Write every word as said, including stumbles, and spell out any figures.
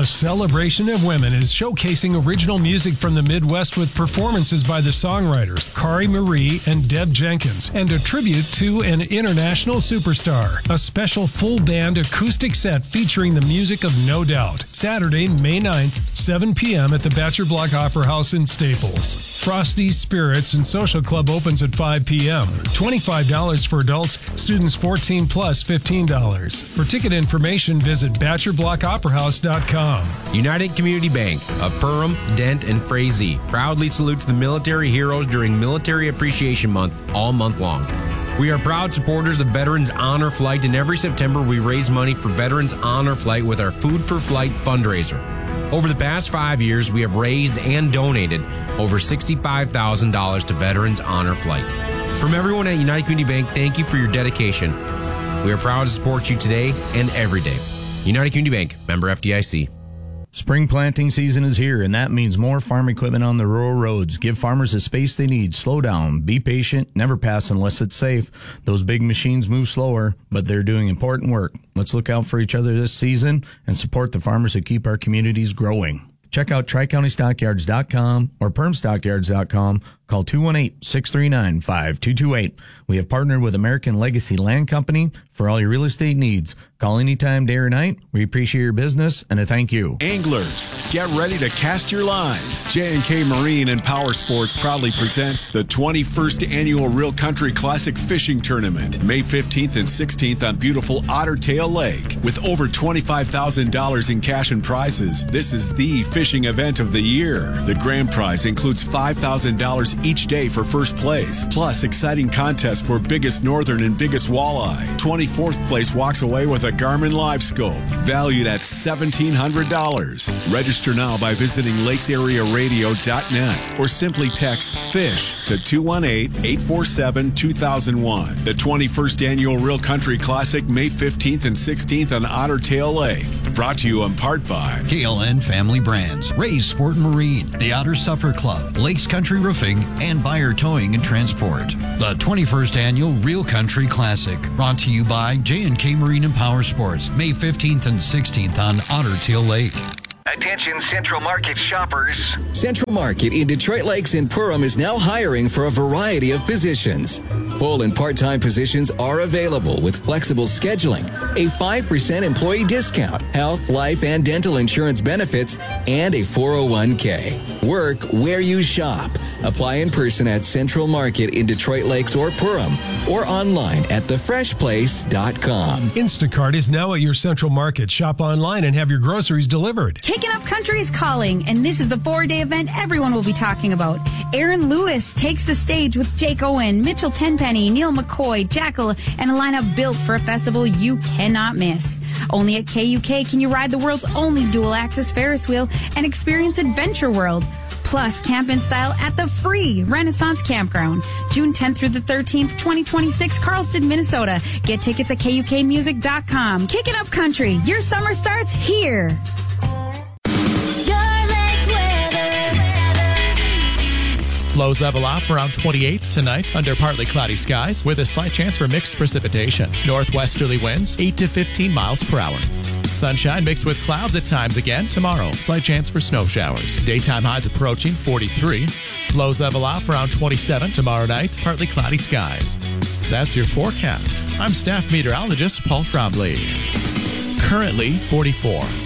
A celebration of women is showcasing original music from the Midwest with performances by the songwriters Kari Marie and Deb Jenkins, and a tribute to an international superstar. A special full band acoustic set featuring the music of No Doubt. Saturday, May ninth, seven p.m. at the Batcher Block Opera House in Staples. Frosty's Spirits and Social Club opens at five p.m. twenty-five dollars for adults, students fourteen plus fifteen dollars. For ticket information, visit batcher block opera house dot com. United Community Bank of Perham, Dent, and Frazee proudly salutes the military heroes during Military Appreciation Month all month long. We are proud supporters of Veterans Honor Flight, and every September we raise money for Veterans Honor Flight with our Food for Flight fundraiser. Over the past five years, we have raised and donated over sixty-five thousand dollars to Veterans Honor Flight. From everyone at United Community Bank, thank you for your dedication. We are proud to support you today and every day. United Community Bank, member F D I C. Spring planting season is here, and that means more farm equipment on the rural roads. Give farmers the space they need. Slow down. Be patient. Never pass unless it's safe. Those big machines move slower, but they're doing important work. Let's look out for each other this season and support the farmers that keep our communities growing. Check out tri county stockyards dot com or perm stockyards dot com. Call two one eight, six three nine, five two two eight. We have partnered with American Legacy Land Company for all your real estate needs. Call anytime, day or night. We appreciate your business and a thank you. Anglers, get ready to cast your lines. J and K Marine and Power Sports proudly presents the twenty-first Annual Real Country Classic Fishing Tournament, May fifteenth and sixteenth on beautiful Otter Tail Lake. With over twenty-five thousand dollars in cash and prizes, this is the fishing event of the year. The grand prize includes five thousand dollars each day for first place, plus exciting contests for biggest northern and biggest walleye. twenty-fourth place walks away with a Garmin Live Scope, valued at seventeen hundred dollars. Register now by visiting lakes area radio dot net or simply text FISH to two one eight, eight four seven, two thousand one. The twenty-first Annual Real Country Classic, May fifteenth and sixteenth on Otter Tail Lake. Brought to you in part by K L N Family Brands, Ray's Sport and Marine, the Otter Supper Club, Lakes Country Roofing, and Buyer Towing and Transport. The twenty-first Annual Real Country Classic, brought to you by J and K Marine and Power Sports, May fifteenth and sixteenth on Otter Tail Lake. Attention Central Market shoppers. Central Market in Detroit Lakes and Perham is now hiring for a variety of positions. Full and part-time positions are available with flexible scheduling, a five percent employee discount, health, life, and dental insurance benefits, and a four oh one k. Work where you shop. Apply in person at Central Market in Detroit Lakes or Perham, or online at the fresh place dot com. Instacart is now at your Central Market. Shop online and have your groceries delivered. Kicking Up Country is calling, and this is the four-day event everyone will be talking about. Aaron Lewis takes the stage with Jake Owen, Mitchell Tenpenny, Neil McCoy, Jackal, and a lineup built for a festival you cannot miss. Only at K U K can you ride the world's only dual-axis Ferris wheel and experience Adventure World. Plus, camp in style at the free Renaissance Campground. June tenth through the thirteenth, twenty twenty-six, Carlston, Minnesota. Get tickets at K U K music dot com. Kick it up country. Your summer starts here. Lows level off around twenty-eight tonight under partly cloudy skies with a slight chance for mixed precipitation. Northwesterly winds eight to fifteen miles per hour. Sunshine mixed with clouds at times again tomorrow. Slight chance for snow showers. Daytime highs approaching forty-three. Lows level off around twenty-seven tomorrow night. Partly cloudy skies. That's your forecast. I'm staff meteorologist Paul Trombley. Currently forty-four.